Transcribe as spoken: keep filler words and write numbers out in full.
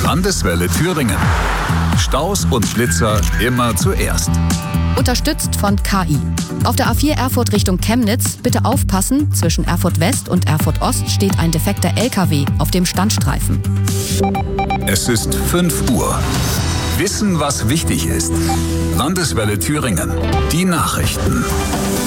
Landeswelle Thüringen. Staus und Schlitzer immer zuerst. Unterstützt von K I. Auf der A vier Erfurt Richtung Chemnitz bitte aufpassen, zwischen Erfurt West und Erfurt Ost steht ein defekter L K W auf dem Standstreifen. Es ist fünf Uhr. Wissen, was wichtig ist. Landeswelle Thüringen. Die Nachrichten.